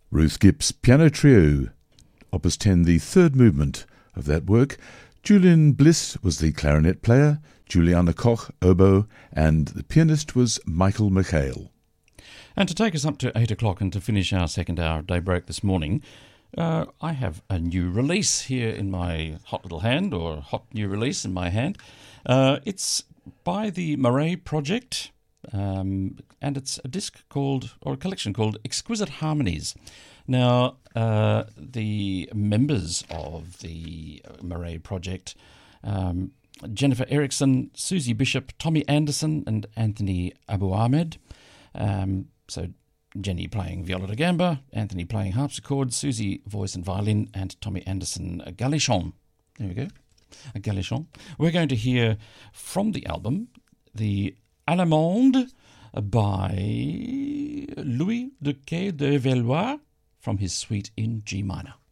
Ruth Gipp's Piano Trio, Opus 10, the third movement of that work. Julian Bliss was the clarinet player, Juliana Koch, oboe, and the pianist was Michael McHale. And to take us up to 8 o'clock and to finish our second hour of Daybreak this morning, I have a new release here in my hot little hand, or a hot new release in my hand. It's by the Murray Project, and it's a disc called, or a collection called Exquisite Harmonies. Now, the members of the Murray Project, Jennifer Erickson, Susie Bishop, Tommy Anderson, and Anthony Abu Ahmed. So Jenny playing viola da gamba, Anthony playing harpsichord, Susie voice and violin, and Tommy Anderson a gallichon. There we go, a gallichon. We're going to hear from the album the Allemande by Louis de Quay de Valois from his suite in G minor.